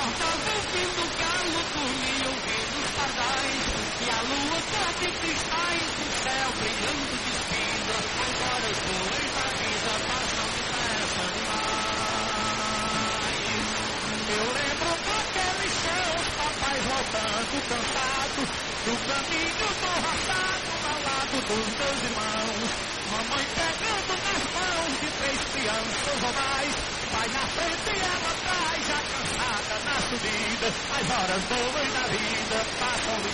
Acordava ouvindo o galo, dormia ouvindo os pardais, e a lua toda em cristais, o céu brilhando de espinho. As horas boas da vida passam depressa demais. Eu lembro daqueles seus papais voltando cansado, do caminho do roçado ao lado dos meus irmãos. Mamãe pegando nas mãos de 3 crianças ou mais, pai na frente e ela atrás, já cansada na subida. As horas boas da vida passam